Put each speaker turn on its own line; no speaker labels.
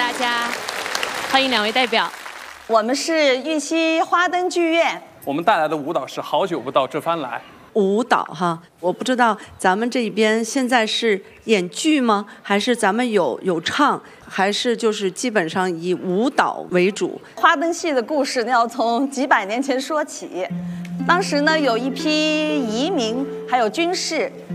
大家，欢迎两位代表。
我们是玉溪花灯剧院，
我们带来的舞蹈是好久不到这番来。
舞蹈哈，我不知道咱们这边现在是演剧吗？还是咱们有唱？还是就是基本上以舞蹈为主？
花灯戏的故事要从几百年前说起。当时呢，有一批移民还有军士